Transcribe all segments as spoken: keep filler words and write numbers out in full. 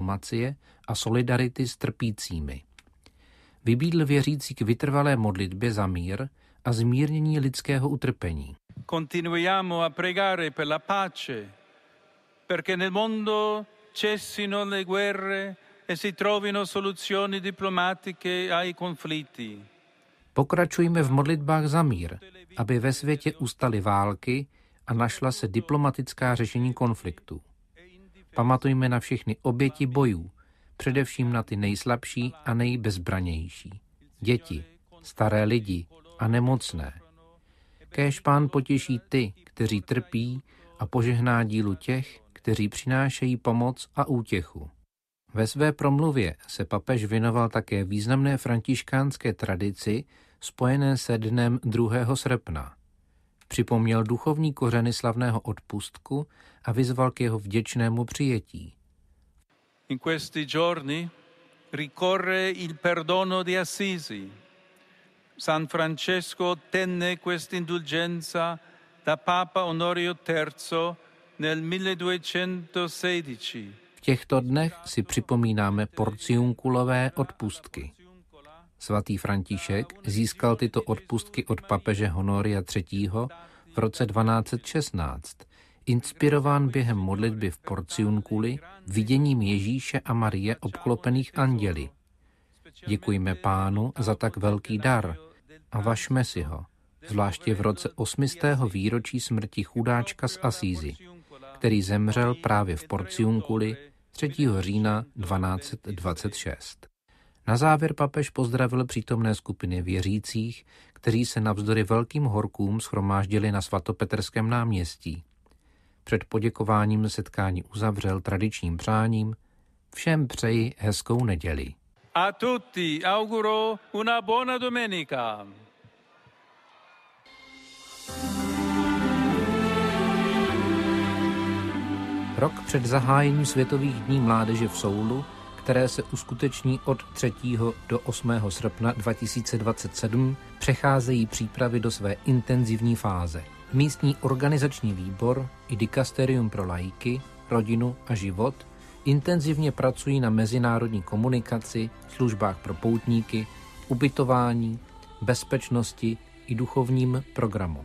diplomacie a solidarity s trpícími. Vybídl věřící k vytrvalé modlitbě za mír a zmírnění lidského utrpení. Continuiamo a pregare per la pace, perché nel mondo cessino le guerre e si trovino soluzioni diplomatiche ai conflitti. Pokračujme v modlitbách za mír, aby ve světě ustaly války a našla se diplomatická řešení konfliktů. Pamatujme na všechny oběti bojů, především na ty nejslabší a nejbezbranější. Děti, staré lidi a nemocné. Kéž Pán potěší ty, kteří trpí, a požehná dílu těch, kteří přinášejí pomoc a útěchu. Ve své promluvě se papež věnoval také významné františkánské tradici spojené se dnem druhého srpna. Připomněl duchovní kořeny slavného odpustku a vyzval k jeho vděčnému přijetí. In questi giorni ricorre il perdono di Assisi. San Francesco tenne questa indulgenza da Papa Onorio terzo nel milleduecentosedici. V těchto dnech si připomínáme porciunkulové odpustky. Svatý František získal tyto odpustky od papeže Honoria třetího. v roce dvanáct set šestnáct, inspirován během modlitby v Porciunculi viděním Ježíše a Marie obklopených anděli. Děkujme Pánu za tak velký dar a vašme si ho, zvláště v roce osmistého výročí smrti chudáčka z Asízy, který zemřel právě v Porciunculi třetího října dvanáct set dvacet šest. Na závěr papež pozdravil přítomné skupiny věřících, kteří se navzdory velkým horkům shromáždili na svatopetrském náměstí. Před poděkováním setkání uzavřel tradičním přáním: všem přeji hezkou neděli. A tutti auguro una buona domenica. Rok před zahájením Světových dní mládeže v Soulu, které se uskuteční od třetího do osmého srpna dva tisíce dvacet sedm, přecházejí přípravy do své intenzivní fáze. Místní organizační výbor i dikasterium pro laiky, rodinu a život intenzivně pracují na mezinárodní komunikaci, službách pro poutníky, ubytování, bezpečnosti i duchovním programu.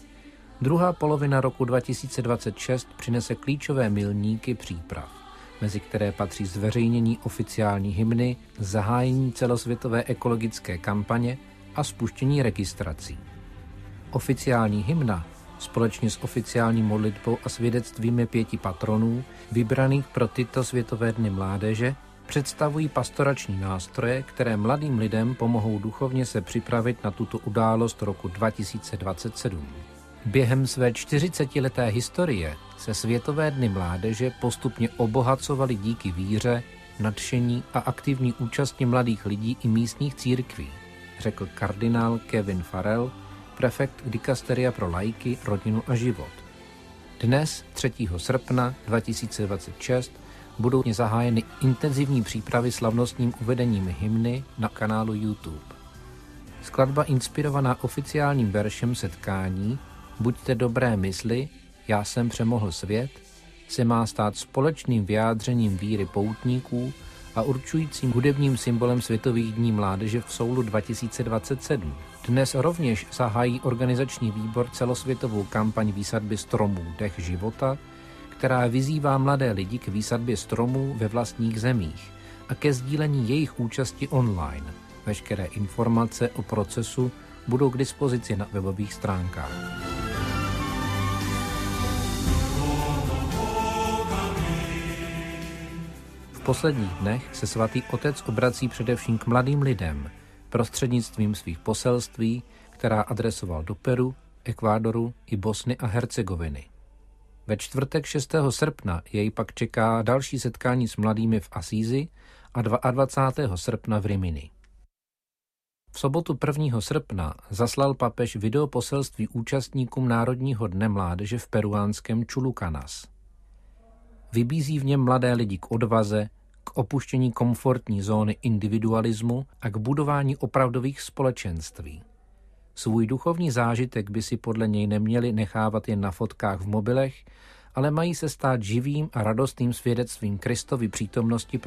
Druhá polovina roku dva tisíce dvacet šest přinese klíčové milníky příprav, mezi které patří zveřejnění oficiální hymny, zahájení celosvětové ekologické kampaně a spuštění registrací. Oficiální hymna společně s oficiální modlitbou a svědectvími pěti patronů, vybraných pro tyto Světové dny mládeže, představují pastorační nástroje, které mladým lidem pomohou duchovně se připravit na tuto událost roku dva tisíce dvacet sedm. Během své čtyřicetileté historie se Světové dny mládeže postupně obohacovaly díky víře, nadšení a aktivní účasti mladých lidí i místních církví, řekl kardinál Kevin Farrell, prefekt dikasteria pro laiky, rodinu a život. Dnes, třetího srpna dva tisíce dvacet šest, budou zahájeny intenzivní přípravy slavnostním uvedením hymny na kanálu YouTube. Skladba inspirovaná oficiálním veršem setkání Buďte dobré mysli, já jsem přemohl svět, se má stát společným vyjádřením víry poutníků a určujícím hudebním symbolem Světových dní mládeže v Soulu dva tisíce dvacet sedm. Dnes rovněž zahájí organizační výbor celosvětovou kampaň výsadby stromů Dech života, která vyzývá mladé lidi k výsadbě stromů ve vlastních zemích a ke sdílení jejich účasti online. Veškeré informace o procesu budou k dispozici na webových stránkách. V posledních dnech se svatý otec obrací především k mladým lidem prostřednictvím svých poselství, která adresoval do Peru, Ekvádoru i Bosny a Hercegoviny. Ve čtvrtek šestého srpna jej pak čeká další setkání s mladými v Asízi a dvacátého druhého srpna v Rimini. V sobotu prvního srpna zaslal papež video poselství účastníkům Národního dne mládeže v peruánském Chulucanas. Vybízí v něm mladé lidi k odvaze, k opuštění komfortní zóny individualismu a k budování opravdových společenství. Svůj duchovní zážitek by si podle něj neměli nechávat jen na fotkách v mobilech, ale mají se stát živým a radostným svědectvím Kristovy přítomnosti